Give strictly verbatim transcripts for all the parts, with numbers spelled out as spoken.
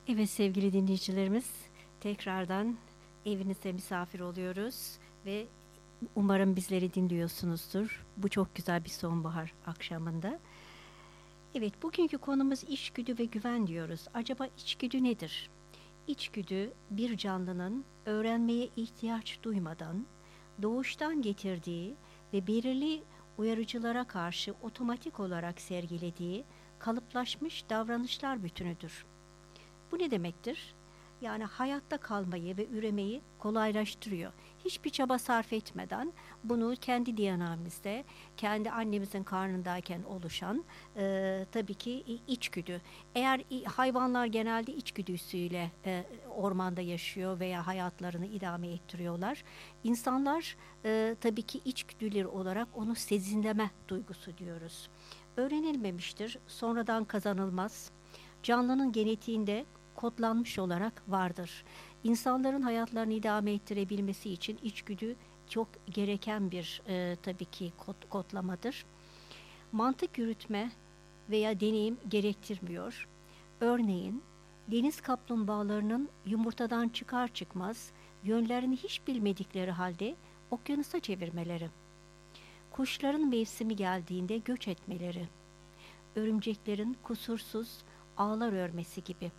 Evet sevgili dinleyicilerimiz, tekrardan evinize misafir oluyoruz ve umarım bizleri dinliyorsunuzdur. Bu çok güzel bir sonbahar akşamında. Evet, bugünkü konumuz içgüdü ve güven diyoruz. Acaba içgüdü nedir? İçgüdü bir canlının öğrenmeye ihtiyaç duymadan doğuştan getirdiği ve belirli uyarıcılara karşı otomatik olarak sergilediği kalıplaşmış davranışlar bütünüdür. Bu ne demektir? Yani hayatta kalmayı ve üremeyi kolaylaştırıyor. Hiçbir çaba sarf etmeden bunu kendi D N A'mızda, kendi annemizin karnındayken oluşan e, tabii ki içgüdü. Eğer hayvanlar genelde içgüdüsüyle e, ormanda yaşıyor veya hayatlarını idame ettiriyorlar. İnsanlar e, tabii ki içgüdüleri olarak onu sezinleme duygusu diyoruz. Öğrenilmemiştir, sonradan kazanılmaz. Canlının genetiğinde kodlanmış olarak vardır. İnsanların hayatlarını idame ettirebilmesi için içgüdü çok gereken bir e, tabii ki kod, kodlamadır. Mantık yürütme veya deneyim gerektirmiyor. Örneğin deniz kaplumbağalarının yumurtadan çıkar çıkmaz yönlerini hiç bilmedikleri halde okyanusa çevirmeleri, kuşların mevsimi geldiğinde göç etmeleri, örümceklerin kusursuz ağlar örmesi gibi.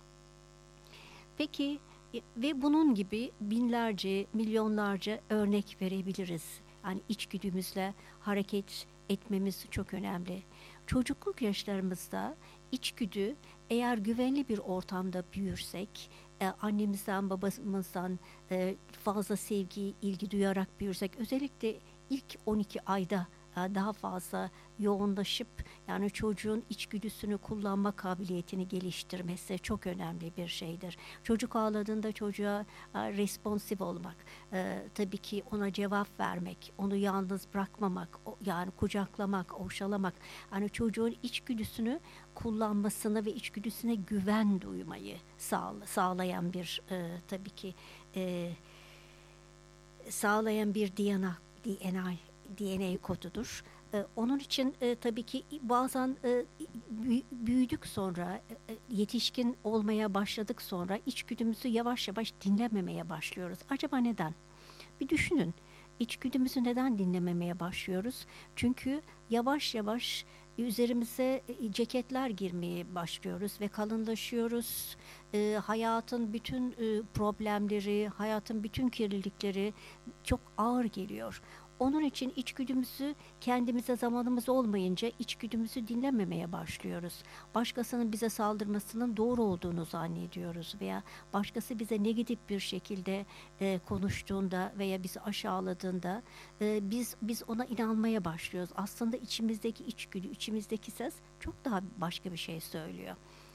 Peki e, ve bunun gibi binlerce, milyonlarca örnek verebiliriz. Yani içgüdümüzle hareket etmemiz çok önemli. Çocukluk yaşlarımızda içgüdü eğer güvenli bir ortamda büyürsek, e, annemizden, babamızdan e, fazla sevgi, ilgi duyarak büyürsek, özellikle ilk on iki ayda e, daha fazla yoğunlaşıp yani çocuğun içgüdüsünü kullanma kabiliyetini geliştirmesi çok önemli bir şeydir. Çocuk ağladığında çocuğa e, responsif olmak, e, tabii ki ona cevap vermek, onu yalnız bırakmamak, o, yani kucaklamak, oşalamak, yani çocuğun içgüdüsünü kullanmasını ve içgüdüsüne güven duymayı sağla, sağlayan bir e, tabii ki e, sağlayan bir D N A, D N A, D N A kodudur. E, onun için e, tabii ki bazen e, büyüdük sonra, e, yetişkin olmaya başladık sonra içgüdümüzü yavaş yavaş dinlememeye başlıyoruz. Acaba neden? Bir düşünün. İçgüdümüzü neden dinlememeye başlıyoruz? Çünkü yavaş yavaş üzerimize e, ceketler girmeye başlıyoruz ve kalınlaşıyoruz. E, hayatın bütün e, problemleri, hayatın bütün kirlilikleri çok ağır geliyor. Onun için içgüdümüzü kendimize zamanımız olmayınca içgüdümüzü dinlememeye başlıyoruz. Başkasının bize saldırmasının doğru olduğunu zannediyoruz veya başkası bize negatif bir şekilde e, konuştuğunda veya bizi aşağıladığında e, biz biz ona inanmaya başlıyoruz. Aslında içimizdeki içgüdü, içimizdeki ses çok daha başka bir şey söylüyor.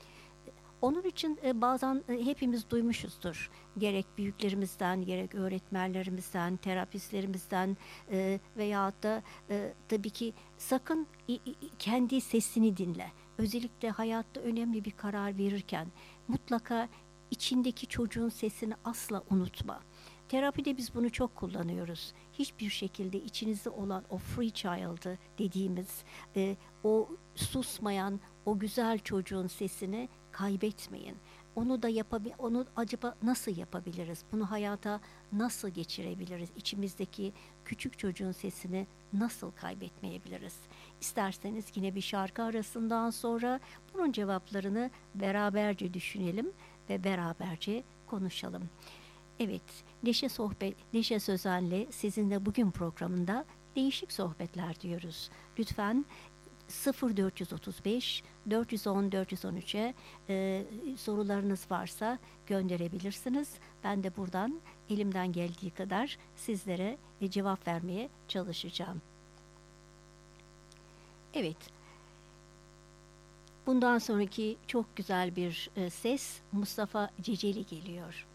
Onun için e, bazen e, hepimiz duymuşuzdur. Gerek büyüklerimizden, gerek öğretmenlerimizden, terapistlerimizden e, veyahut da e, tabii ki sakın i- i- kendi sesini dinle. Özellikle hayatta önemli bir karar verirken mutlaka içindeki çocuğun sesini asla unutma. Terapide biz bunu çok kullanıyoruz. Hiçbir şekilde içinizde olan o free child'ı dediğimiz e, o susmayan, o güzel çocuğun sesini kaybetmeyin. Onu da yapabil onu acaba nasıl yapabiliriz? Bunu hayata nasıl geçirebiliriz? İçimizdeki küçük çocuğun sesini nasıl kaybetmeyebiliriz? İsterseniz yine bir şarkı arasından sonra bunun cevaplarını beraberce düşünelim ve beraberce konuşalım. Evet, Neşe Sohbet, Neşe Sözen'le sizinle bugün programında değişik sohbetler diyoruz. Lütfen sıfır dört otuz beş dört yüz on dört yüz on üçe e, sorularınız varsa gönderebilirsiniz. Ben de buradan elimden geldiği kadar sizlere e, cevap vermeye çalışacağım. Evet, bundan sonraki çok güzel bir e, ses Mustafa Ceceli geliyor.